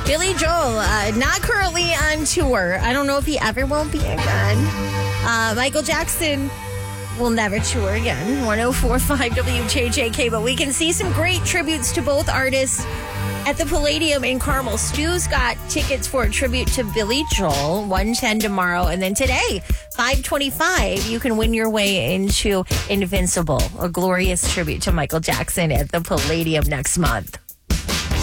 Billy Joel, not currently on tour. I don't know if he ever will be again. Michael Jackson will never tour again. 104.5 WJJK, but we can see some great tributes to both artists at the Palladium in Carmel. Stu's got tickets for a tribute to Billy Joel, 1:10 tomorrow. And then today, 5:25, you can win your way into Invincible, a glorious tribute to Michael Jackson at the Palladium next month.